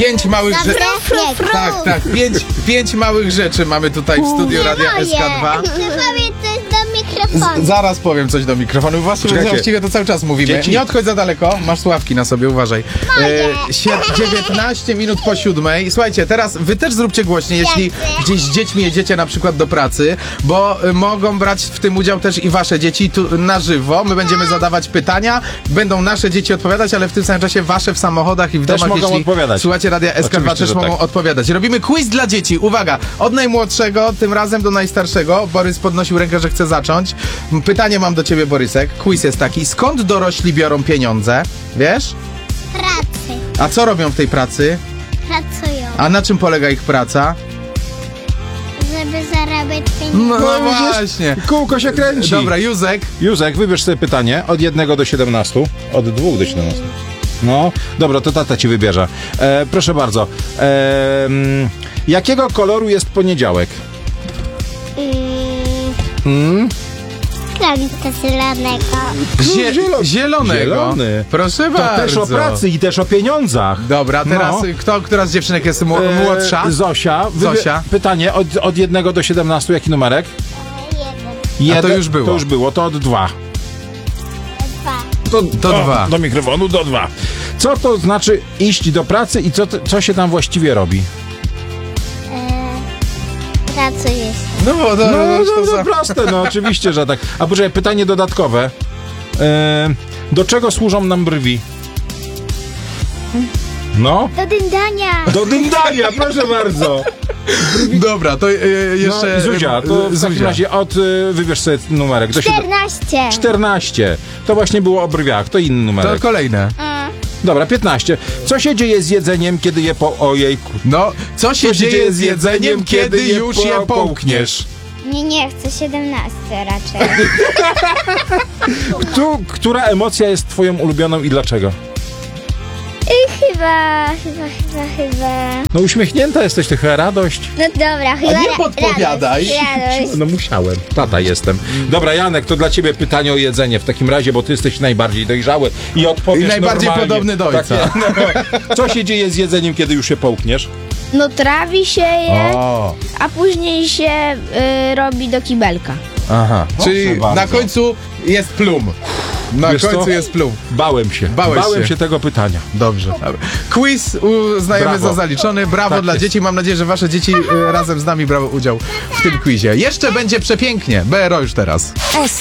5 małych rzeczy. Tak, 5 małych rzeczy mamy tutaj w studiu Radia SK2. Powiedz coś do mikrofonu. Zaraz powiem coś do mikrofonu. Właściwie to cały czas mówimy. Dzieci. Nie odchodź za daleko, masz słuchawki na sobie, uważaj. 19 minut po 7:00. Słuchajcie, teraz wy też zróbcie głośniej, jeśli gdzieś z dziećmi jedziecie na przykład do pracy, bo mogą brać w tym udział też i wasze dzieci tu na żywo. My będziemy zadawać pytania, będą nasze dzieci odpowiadać, ale w tym samym czasie wasze w samochodach i w Też domach, mogą jeśli odpowiadać. słuchacie Radia SK2, Oczywiście, też że mogą tak. odpowiadać. Robimy quiz dla dzieci. Uwaga, od najmłodszego tym razem do najstarszego. Borys podnosił rękę, że chce zacząć. Pytanie mam do ciebie, Borysek. Quiz jest taki. Skąd dorośli biorą pieniądze? Wiesz? Pracy. A co robią w tej pracy? Pracują, A na czym polega ich praca? żeby zarabiać pieniądze. No widzisz? właśnie. Kółko się kręci. Dobra, Józek. Józek, wybierz sobie pytanie od 1 do 17. Od 2 do 17. No, dobra, to tata ci wybierze. Proszę bardzo. Jakiego koloru jest poniedziałek? Krawica zielonego. Zielonego. Zielony. Proszę To bardzo. też o pracy i też o pieniądzach. Dobra, teraz No. która z dziewczynek jest młodsza? Zosia. Zosia. Pytanie od 1 do 17. Jaki numerek? Jeden, to już było. To już było, to od 2. dwa. To 2. Do mikrofonu, do 2. Co to znaczy iść do pracy i co się tam właściwie robi? Pracujesz. No, proste, no oczywiście, że tak. A poczekaj, pytanie dodatkowe. Do czego służą nam brwi? No? Do dyndania. Do dyndania, proszę bardzo. Dobra, to jeszcze... No, Zuzia, to w takim razie wybierz sobie numerek. Do 14. 14. To właśnie było o brwiach, to inny To numerek. kolejne. Dobra, 15. Co się dzieje z jedzeniem, kiedy je ojejku. No, co się dzieje z jedzeniem, kiedy już je połkniesz? Nie chcę 17 raczej. Która emocja jest twoją ulubioną i dlaczego? Chyba. No uśmiechnięta jesteś, ty chyba radość. No dobra, chyba. nie podpowiadaj. Radość. No musiałem. Tata jestem. Dobra, Janek, to dla ciebie pytanie o jedzenie w takim razie, bo ty jesteś najbardziej dojrzały i odpowiesz I najbardziej normalnie. podobny do ojca. Tak, no. Co się dzieje z jedzeniem, kiedy już się połkniesz? No trawi się je, O, a później się robi do kibelka. aha. Czyli bardzo. na końcu jest plum. Na Wiesz końcu co? jest plum. Bałem się. Bałeś się. się tego pytania. Dobrze. Dobra. Quiz uznajemy Brawo. za zaliczony. Brawo Tak dla jest. dzieci. Mam nadzieję, że wasze dzieci razem z nami brały udział w tym quizie. Jeszcze będzie przepięknie. BRO już teraz.